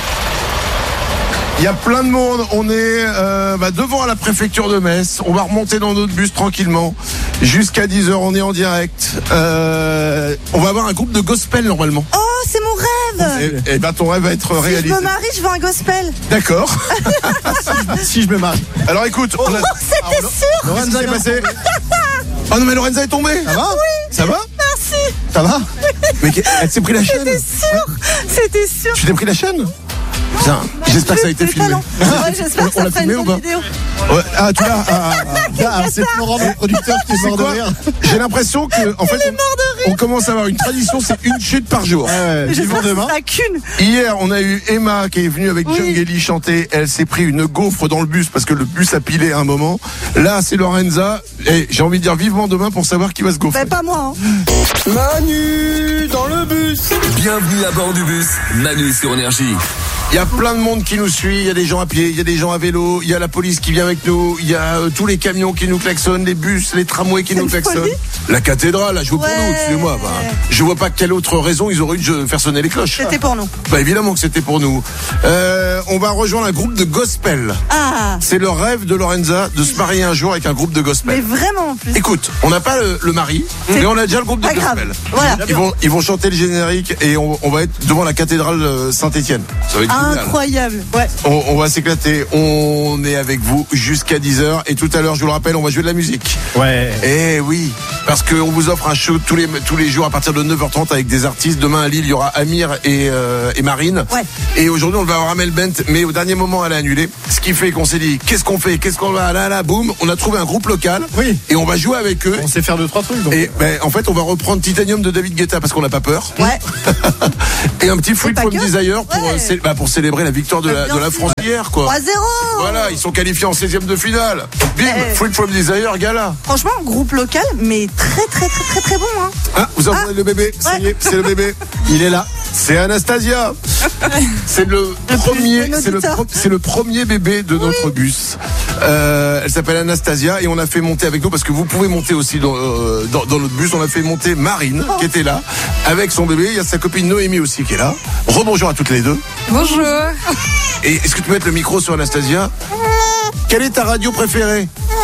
Il y a plein de monde. On est euh, bah, devant la préfecture de Metz. On va remonter dans notre bus tranquillement. Jusqu'à dix heures, on est en direct. Euh, on va avoir un groupe de gospel normalement. Oh, c'est mon rêve. Et, et ben ton rêve va être Si je réalisé. me marie, je veux un gospel. D'accord. Si je me marie. Alors écoute, on a... Oh, c'était sûr. Lorenza est passée. Oh non mais Lorenza est tombée. Ça va? Ça va? Merci. Ça va? Mais qu'elle- elle s'est pris la chaîne. C'était sûr. C'était sûr. Tu t'es pris la chaîne? Putain, j'espère que ça a été Plus filmé. talent. Ouais, j'espère que On ça l'a fera filmé une ou bonne pas? vidéo. Ouais, ah tu l'as. Ah, ah, Ah, c'est Florent, notre producteur, qui est C'est mort de quoi? rire. J'ai l'impression que en fait on, on commence à avoir une tradition, c'est une chute par jour. Ouais, Mais vivons j'espère que demain. ce sera qu'une. Hier, on a eu Emma qui est venue avec Oui. Jungeli chanter. Elle s'est pris une gaufre dans le bus parce que le bus a pilé à un moment. Là, c'est Lorenza. Et j'ai envie de dire vivement demain pour savoir qui va se gaufrer. Bah, pas moi. Hein. Manu dans le bus. Bienvenue à bord du bus. Manu sur Énergie. Il y a plein de monde qui nous suit, il y a des gens à pied, il y a des gens à vélo, il y a la police qui vient avec nous, il y a euh, tous les camions qui nous klaxonnent, les bus, les tramways qui nous une klaxonnent. folie. La cathédrale a joué pour Ouais. nous, excusez-moi. Bah, je vois pas quelle autre raison ils auraient eu de faire sonner les cloches. C'était pour nous. Bah évidemment que c'était pour nous. Euh, on va rejoindre un groupe de gospel. Ah. C'est le rêve de Lorenza de se marier un jour avec un groupe de gospel. Mais vraiment en plus. Écoute, on n'a pas le, le mari, mais on a déjà le groupe de pas grave. gospel. Voilà. Ils vont, ils vont chanter le générique et on, on va être devant la cathédrale euh, Saint-Étienne. Ça va être génial. Incroyable. Ouais. On, on va s'éclater. On est avec vous jusqu'à dix heures. Et tout à l'heure, je vous le rappelle, on va jouer de la musique. Ouais. Eh oui, parce qu'on vous offre un show tous les, tous les jours à partir de neuf heures trente avec des artistes. Demain à Lille, il y aura Amir et, euh, et Marine. Ouais. Et aujourd'hui, on va avoir Amel Bent, mais au dernier moment, elle a annulé. Ce qui fait qu'on s'est dit, qu'est-ce qu'on fait? Qu'est-ce qu'on va? Là, là, boum. On a trouvé un groupe local. Oui. Et on va jouer avec eux. On sait faire deux, trois trucs. Donc. Et ben, en fait, on va reprendre Titanium de David Guetta parce qu'on n'a pas peur. Ouais. Et un petit Fruit pas from que. Desire pour, Ouais. euh, cé- bah, pour célébrer la victoire de la, Bien de la sûr. France hier, quoi. trois zéro. Voilà, ils sont qualifiés en seizième de finale. Bim, Eh. Fruit from Desire, gala. Franchement, groupe local, mais très très très très très bon. Hein. Ah, vous entendez le bébé? Ça y est, c'est le bébé. Il est là. C'est Anastasia. C'est le premier, plus c'est le, auditeur. pro- c'est le premier bébé de notre bus. Euh, elle s'appelle Anastasia et on a fait monter avec nous parce que vous pouvez monter aussi dans, euh, dans, dans notre bus. On a fait monter Marine qui était là avec son bébé. Il y a sa copine Noémie aussi qui est là. Rebonjour à toutes les deux. Bonjour. Et est-ce que tu peux mettre le micro sur Anastasia? Quelle est ta radio préférée?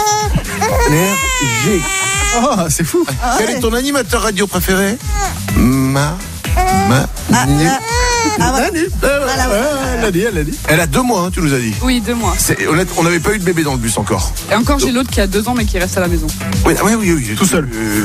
G. Oh, c'est fou. Quel est ton animateur radio préféré? Ma. Ma. Nu. Ah ouais. Manu. Voilà, ouais. Ouais, elle l'a dit, elle l'a dit. Elle a deux mois, hein, tu nous as dit. Oui, deux mois. C'est honnête, on n'avait pas eu de bébé dans le bus encore. Et encore, j'ai l'autre qui a deux ans mais qui reste à la maison. Oui, ah, oui, oui, oui, Tout seul. Euh,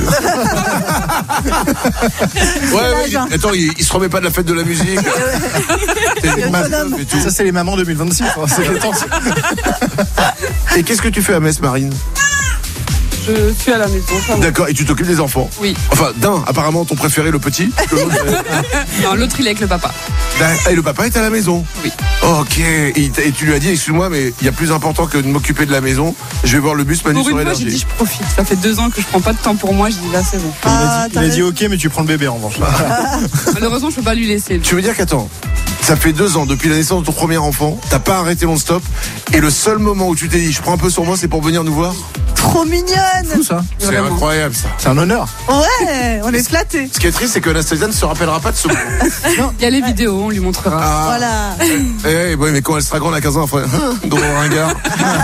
ouais, ouais, il- attends, il, il se remet pas de la fête de la musique. T'es des meufs et tout. Ça, c'est les mamans deux mille vingt-six. hein, C'est le temps. Et qu'est-ce que tu fais à Metz, Marine? je suis à la maison. ça va. D'accord, et tu t'occupes des enfants? Oui. Enfin, d'un, apparemment ton préféré, le petit. que l'autre, euh, Non, l'autre, il est avec le papa. Et le papa est à la maison? Oui. Ok, et, et tu lui as dit, excuse-moi, mais il y a plus important que de m'occuper de la maison. Je vais voir le bus Manu Pour sur une fois, j'ai Énergie. dit, je profite. Ça fait deux ans que je prends pas de temps pour moi. Je dis, là, c'est bon. Il a Ah, dit, il a dit ok, mais tu prends le bébé en revanche. Malheureusement, je peux pas lui laisser. Tu veux dire qu'attends, ça fait deux ans depuis la naissance de ton premier enfant, t'as pas arrêté non-stop, et le seul moment où tu t'es dit, je prends un peu sur moi, c'est pour venir nous voir? Trop mignonne. Tout ça. C'est Vraiment. incroyable ça. C'est un honneur. Ouais, on est flattés. Ce qui est triste, c'est que Anastasia ne se rappellera pas de ce moment. Il y a les vidéos, on lui montrera. Ah. Voilà. Eh, ouais, mais quand elle sera grande à quinze ans, elle fera drôle ringard.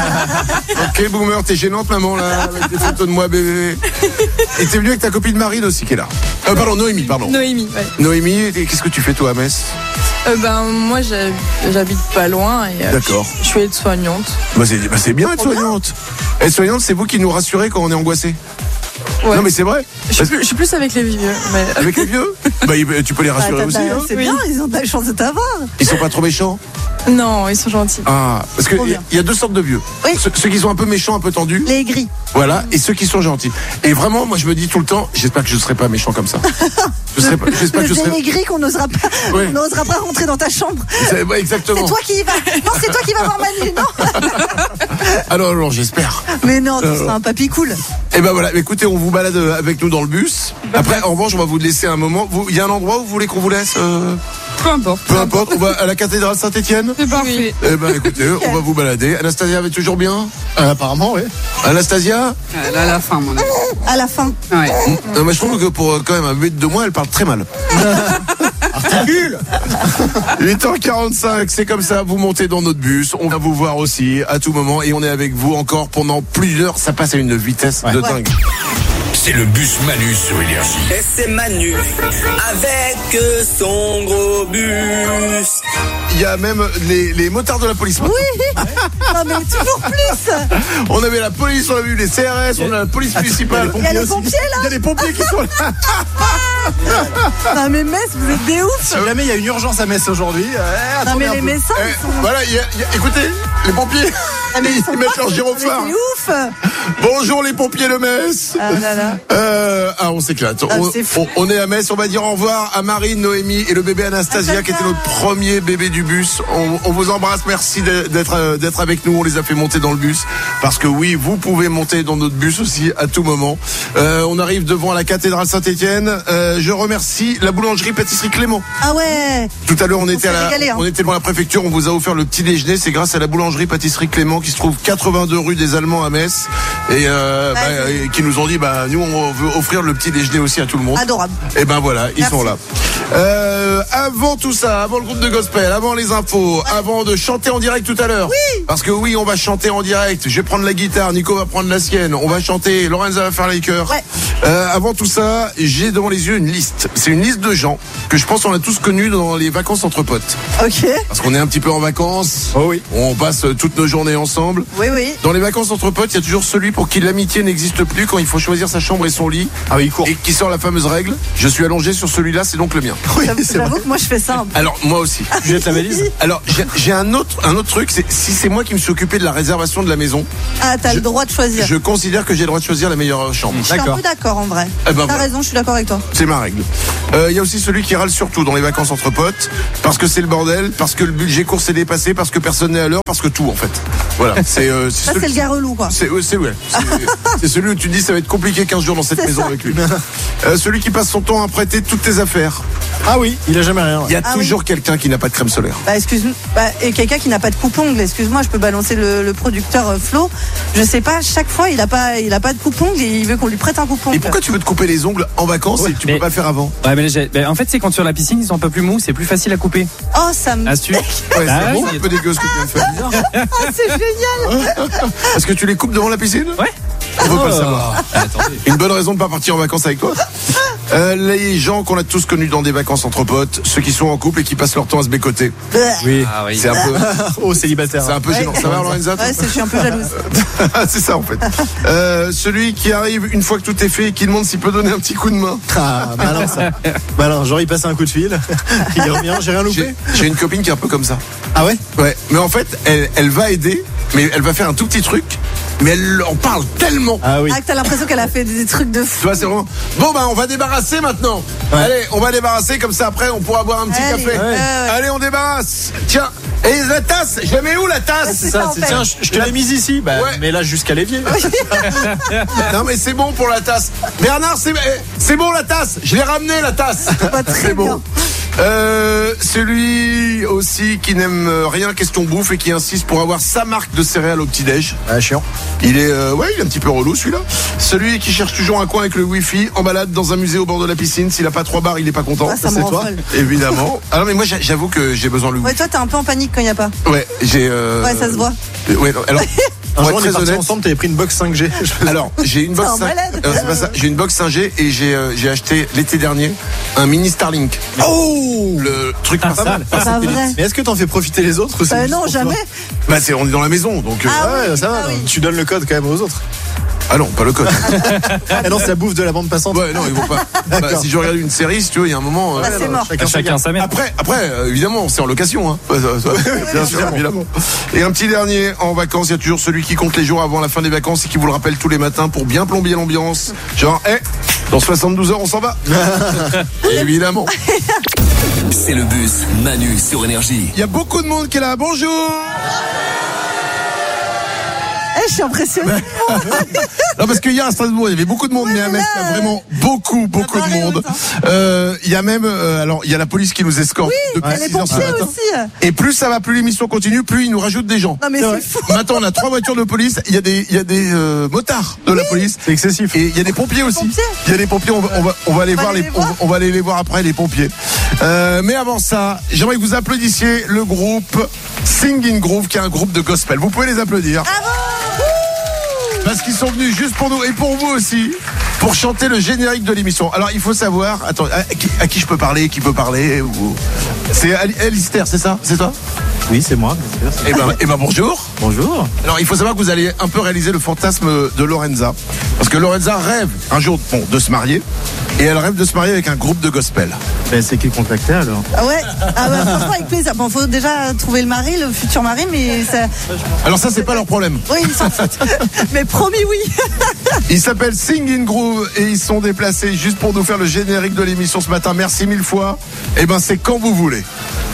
Ok, boomer, t'es gênante, maman, là, avec des photos de moi, bébé. Et t'es venu avec ta copine Marine aussi, qui est là. Euh, pardon, Noémie, pardon. Noémie, ouais. Noémie, et qu'est-ce que tu fais, toi, à Metz? Euh, ben, moi, j'hab- j'habite pas loin et euh, D'accord. je suis aide-soignante. Bah, c'est, bah, c'est bien être soignante. Être soignante, c'est vous qui nous rassurez quand on est angoissé. Ouais. Non, mais c'est vrai. Je suis, plus, je suis plus avec les vieux. Mais... Avec les vieux? Bah, tu peux les rassurer Bah, aussi. t'as- Hein. c'est bien, ils ont de la chance de t'avoir. Ils sont pas trop méchants? Non, ils sont gentils. Ah, parce qu'il Trop y, bien. y a deux sortes de vieux. Oui. Ceux, ceux qui sont un peu méchants, un peu tendus. Les gris. Voilà, et ceux qui sont gentils. Et vraiment, moi, je me dis tout le temps, j'espère que je ne serai pas méchant comme ça. Je serai pas, j'espère Le que je serai. vieil gris qu'on n'osera pas, Ouais. on n'osera pas rentrer dans ta chambre. C'est- ouais, exactement. C'est toi qui y vas. Non, c'est toi qui vas voir Manu, non? Alors, alors, j'espère. Mais non, tu Euh. seras un papy cool. Et ben voilà, écoutez, on vous balade avec nous dans le bus. Après, en revanche, on va vous laisser un moment. Vous- Il y a un endroit où vous voulez qu'on vous laisse euh, Peu importe. Peu importe, on va à la cathédrale Saint-Étienne. C'est parfait. Eh ben écoutez, on va vous balader. Anastasia va toujours bien? Euh, apparemment, oui. Anastasia? Euh, Là, à la fin, mon ami. À la fin. Ouais. Non, mais je trouve que pour euh, quand même un bébé de deux mois, elle parle très mal. Articule. huit heures quarante-cinq, c'est comme ça, vous montez dans notre bus, on va vous voir aussi à tout moment et on est avec vous encore pendant plusieurs heures, ça passe à une vitesse de Ouais. dingue. C'est le bus Manu sur Énergie. Et c'est Manu avec son gros bus. Il y a même les, les motards de la police. Oui. Non, mais toujours plus. On avait la police, on a vu les C R S, on a la police municipale. Il y a les pompiers là. Il y a les pompiers qui sont là. Non mais Metz, vous êtes des oufs. Si jamais il y a une urgence à Metz aujourd'hui, euh, Non attendez mais un les peu. médecins, Eh, ils sont... voilà, il y a- il y a- écoutez, les pompiers, Ah, mais ils sont ils mettent pas- leur mais gyrophare. c'est ouf. Bonjour les pompiers de Metz. Ah là là. Euh, ah, on s'éclate. Ah, on, c'est fou. on- on est à Metz. On va dire au revoir à Marine, Noémie et le bébé Anastasia, qui était notre premier bébé du bus. On, on vous embrasse. Merci de- d'être euh, d'être avec nous. On les a fait monter dans le bus parce que oui, vous pouvez monter dans notre bus aussi à tout moment. Euh, on arrive devant la cathédrale Saint-Étienne. Euh, je remercie la boulangerie pâtisserie Clément. Ah ouais. Tout à l'heure, on, était s'est à la, régalé, hein. on était devant la préfecture. On vous a offert le petit déjeuner. C'est grâce à la boulangerie pâtisserie Clément qui se trouve quatre-vingt-deux rue des Allemands à Metz et, euh, bah, et qui nous ont dit bah nous on veut offrir le petit déjeuner aussi à tout le monde. Adorable. Et ben voilà, ils Merci. sont là. Euh, avant tout ça, avant le groupe de gospel, avant les infos, avant de chanter en direct tout à l'heure. Oui. Parce que oui, on va chanter en direct. Je vais prendre la guitare, Nico va prendre la sienne. On va chanter, Lorenza va faire les chœurs. Ouais. Euh, avant tout ça, j'ai devant les yeux une liste. C'est une liste de gens que je pense qu'on a tous connus dans les vacances entre potes. Ok. Parce qu'on est un petit peu en vacances. Oh oui. On passe toutes nos journées ensemble. Oui oui. Dans les vacances entre potes, il y a toujours celui pour qui l'amitié n'existe plus quand il faut choisir sa chambre et son lit. Ah oui, il court. Et qui sort la fameuse règle. Je suis allongé sur celui-là, c'est donc le mien. Oui, J'avoue c'est vrai. j'avoue que moi je fais ça un peu. Alors moi aussi. Tu jettes la valise. Alors j'ai j'ai un autre un autre truc, c'est si c'est moi qui me suis occupé de la réservation de la maison, Ah t'as je- le droit de choisir. je considère que j'ai le droit de choisir la meilleure chambre. Je suis un D'accord. peu d'accord en vrai. Eh ben T'as voilà. raison, je suis d'accord avec toi. C'est ma règle. Euh, Il y a aussi celui qui râle surtout dans les vacances entre potes, parce que c'est le bordel, parce que le budget course est dépassé, parce que personne n'est à l'heure, parce que tout en fait. Voilà. C'est euh, Ça celui- c'est le gars relou quoi. C'est ouais, c'est ouais. C'est- c'est celui où tu te dis ça va être compliqué quinze jours dans cette C'est maison ça. avec lui. Euh, celui qui passe son temps à prêter toutes tes affaires. Ah oui, il a jamais rien. Il y a Ah toujours quelqu'un qui n'a pas de crème solaire. Bah excuse-moi, bah, et quelqu'un qui n'a pas de coupe-ongle, excuse-moi, je peux balancer le, le producteur euh, Flo. Je sais pas, chaque fois il a pas, il a pas de coupe-ongle et il veut qu'on lui prête un coupe-ongle. Et pourquoi tu veux te couper les ongles en vacances et tu mais- peux pas le faire avant? Ouais, mais là, j'ai- ben, en fait, c'est quand sur la piscine, ils sont un peu plus mous, c'est plus facile à couper. Oh ça me. Astuce. Ouais, c'est Ah, bon, oui. un peu dégueu ce que tu viens de faire. Ah c'est génial. Est-ce que tu les coupes devant la piscine? Ouais. On veut pas le Oh. savoir. Ah, attendez. Une bonne raison de pas partir en vacances avec toi. Euh, les gens qu'on a tous connus dans des vacances entre potes, ceux qui sont en couple et qui passent leur temps à se bécoter. Oui. Ah oui. C'est un peu, Oh, célibataire. c'est un peu gênant. Ça va, Lorenza? Ouais, c'est- je suis un peu jalouse. C'est ça en fait. Euh, celui qui arrive une fois que tout est fait et qui demande s'il peut donner un petit coup de main. Ah, malin ça. Malin, genre il passe un coup de fil. Il revient, j'ai rien loupé. J'ai j'ai une copine qui est un peu comme ça. Ah ouais. Ouais, mais en fait, elle, elle va aider, mais elle va faire un tout petit truc. mais elle en parle tellement. Ah oui. Ah, que t'as l'impression qu'elle a fait des trucs de fou. Tu vois, c'est vraiment. Bon, bah, on va débarrasser maintenant. Ouais. Allez, on va débarrasser, comme ça après, on pourra boire un petit Allez, café. ouais, ouais. Allez, on débarrasse. Tiens, et la tasse, je la mets où la tasse? C'est Ça, ça, en c'est- fait. tiens, je je te l'ai mise ici. Bah, Ouais. mais là jusqu'à l'évier. Non, mais c'est bon pour la tasse. Bernard, c'est eh, c'est bon la tasse. Je l'ai ramené la tasse. Pas très C'est bon. bien. Euh, celui aussi qui n'aime rien question bouffe et qui insiste pour avoir sa marque de céréales au petit-déj. Ah, chiant. Il est, euh, ouais, il est un petit peu relou celui-là. Celui qui cherche toujours un coin avec le wifi en balade dans un musée au bord de la piscine. S'il a pas trois bars, il est pas content. Ah, ça me C'est rend toi, folle. évidemment. Ah non, mais moi j'a- j'avoue que j'ai besoin de le Ouais, wifi. toi, t'es un peu en panique quand il n'y a pas. Ouais, j'ai. Euh, Ouais, ça se voit. euh, ouais, non, alors. Un Pour jour, être on est très partis honnête, ensemble, t'avais pris une box cinq G. alors j'ai une box C'est un cinq- malade. euh, c'est pas ça. J'ai une box cinq G et j'ai euh, j'ai acheté l'été dernier un mini Starlink. Oh, Le truc pas principal. mal. C'est pas vrai. Mais est-ce que t'en fais profiter les autres ou c'est Euh, juste non, pour toi jamais. Bah c'est on est dans la maison donc. euh, Ah Ouais, oui, ça va. ah oui. Tu donnes le code quand même aux autres. ah non, pas le code. Ah non, c'est la bouffe de la bande passante. Ouais, non, ils vont pas. Bah, D'accord. si je regarde une série, si tu veux, il y a un moment. euh, Bah, c'est mort. Chacun, Chacun sa mère. Après, après, euh, évidemment, c'est en location, hein. Ouais, ça- ça- bien sûr, évidemment. Et un petit dernier en vacances, il y a toujours celui qui compte les jours avant la fin des vacances et qui vous le rappelle tous les matins pour bien plomber l'ambiance. Genre, hé, dans soixante-douze heures, on s'en va. Évidemment. C'est le bus Manu sur Énergie. Il y a beaucoup de monde qui est là. Bonjour. Eh, je suis impressionnée. Non, parce qu'hier à Strasbourg, il y avait beaucoup de monde, Ouais, mais à mais Metz, là, il y a euh, vraiment beaucoup, beaucoup de paraît monde. autant. Euh, Il y a même, euh, alors, il y a la police qui nous escorte Oui, depuis et les six heures ce pompiers matin. aussi. Et plus ça va, plus l'émission continue, plus ils nous rajoutent des gens. Non, mais c'est fou. Maintenant, on a trois voitures de police. Il y a des, il y a des euh, motards de la police. C'est excessif. Et il y a des pompiers aussi. Pompiers. Il y a des pompiers. On va, on va, on va aller On va voir aller les, les voir. on, on va aller les voir après les pompiers. Euh, mais avant ça, j'aimerais que vous applaudissiez le groupe Singing Groove, qui est un groupe de gospel. Vous pouvez les applaudir. Parce qu'ils sont venus juste pour nous et pour vous aussi, pour chanter le générique de l'émission. Alors il faut savoir, attends, à qui, à qui je peux parler, qui peut parler ou... C'est Ali- Alistair, c'est ça? C'est toi? Oui, c'est moi. Eh ben, eh ben bonjour. Bonjour. Alors il faut savoir que vous allez un peu réaliser le fantasme de Lorenza. Parce que Lorenza rêve un jour bon, de se marier. Et elle rêve de se marier avec un groupe de gospel. Ben, c'est qui contacter alors? Ah ouais, ah bah, franchement, avec plaisir. Bon, faut déjà trouver le mari, le futur mari, mais ça. Alors ça c'est pas leur problème. Oui, ils s'en foutent. Mais promis, oui. Ils s'appellent Singing Groove et ils sont déplacés juste pour nous faire le générique de l'émission ce matin. Merci mille fois. Et ben c'est quand vous voulez.